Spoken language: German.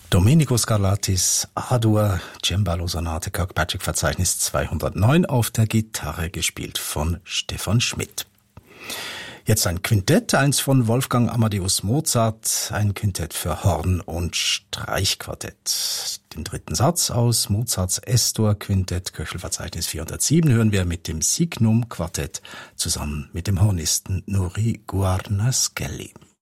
Domenico Scarlattis A-Dur, Cembalo-Sonate, Kirkpatrick-Verzeichnis 209, auf der Gitarre gespielt von Stefan Schmidt. Jetzt ein Quintett, eins von Wolfgang Amadeus Mozart, ein Quintett für Horn- und Streichquartett. Den dritten Satz aus Mozarts S-Dur-Quintett, Köchelverzeichnis 407, hören wir mit dem Signum-Quartett zusammen mit dem Hornisten Nuri Guarnaschelli.